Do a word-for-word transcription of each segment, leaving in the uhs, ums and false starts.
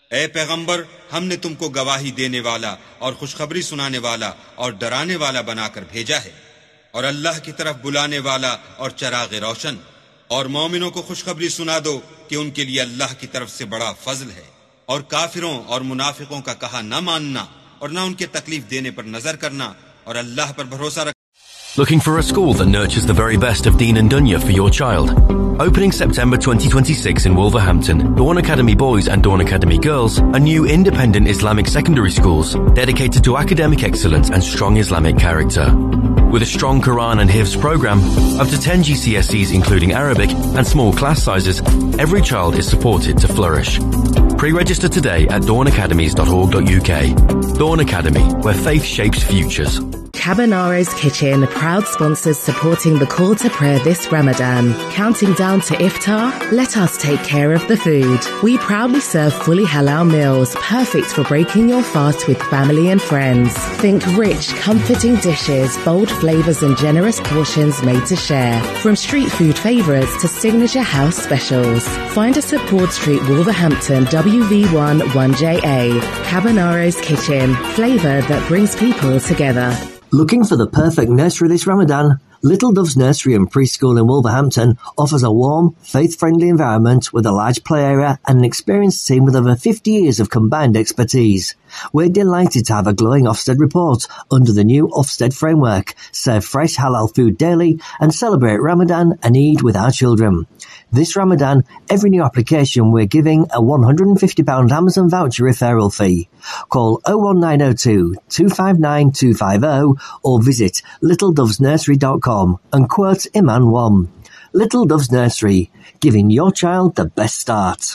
ए पैगंबर, हमने तुमको गवाही देने वाला और खुशखबरी सुनाने वाला और डराने वाला बनाकर भेजा है, और अल्लाह की तरफ बुलाने वाला और चराग रोशन। और मोमिनों को खुशखबरी सुना दो कि उनके लिए अल्लाह की तरफ से बड़ा फजल है। और काफिरों और मुनाफिकों का कहा न मानना और न उनके तकलीफ देने पर नजर करना और अल्लाह पर भरोसा रख। Looking for a school that nurtures the very best of Deen and Dunya for your child? Opening September twenty twenty-six in Wolverhampton, Dawn Academy Boys and Dawn Academy Girls are new independent Islamic secondary schools dedicated to academic excellence and strong Islamic character. With a strong Quran and Hifz program, up to ten G C S Es including Arabic and small class sizes, every child is supported to flourish. Pre-register today at dawn academies dot org dot U K. Dawn Academy, where faith shapes futures. Cabanaro's Kitchen, proud sponsors supporting the call to prayer this Ramadan. Counting down to iftar? Let us take care of the food. We proudly serve fully halal meals, perfect for breaking your fast with family and friends. Think rich, comforting dishes, bold flavors and generous portions made to share. From street food favorites to signature house specials. Find us at Broad Street, Wolverhampton, W V one one J A. Cabanaro's Kitchen, flavor that brings people together. Looking for the perfect nursery this Ramadan? Little Doves Nursery and Preschool in Wolverhampton offers a warm, faith-friendly environment with a large play area and an experienced team with over fifty years of combined expertise. We're delighted to have a glowing Ofsted report under the new Ofsted framework, serve fresh halal food daily and celebrate Ramadan and Eid with our children. This Ramadan, every new application we're giving a one hundred fifty pounds Amazon voucher referral fee. Call oh one nine oh two, two five nine, two five oh or visit little doves nursery dot com and quote Iman one. Little Doves Nursery, giving your child the best start.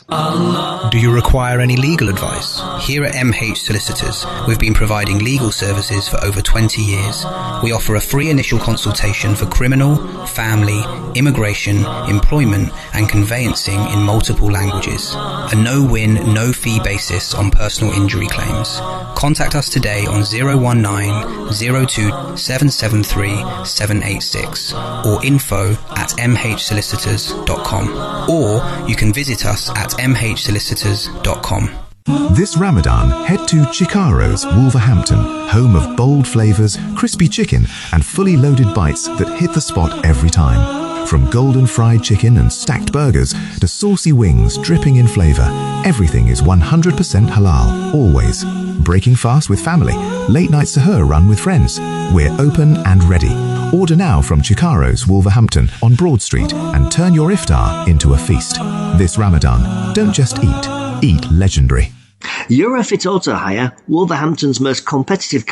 Do you require any legal advice? Here at M H Solicitors, we've been providing legal services for over twenty years. We offer a free initial consultation for criminal, family, immigration, employment and conveyancing in multiple languages. A no-win, no-fee basis on personal injury claims. Contact us today on oh one nine, oh two, seven seven three, seven eight six or info at m h solicitors dot com, or you can visit us at m h solicitors dot com. This Ramadan, head to Chicaro's, Wolverhampton, home of bold flavours, crispy chicken and fully loaded bites that hit the spot every time. From golden fried chicken and stacked burgers to saucy wings dripping in flavour, everything is one hundred percent halal, always. Breaking fast with family, late night suhoor run with friends. We're open and ready. Order now from Chicaro's, Wolverhampton on Broad Street and turn your iftar into a feast. This Ramadan, don't just eat, eat legendary. Eurofit Auto Hire, Wolverhampton's most competitive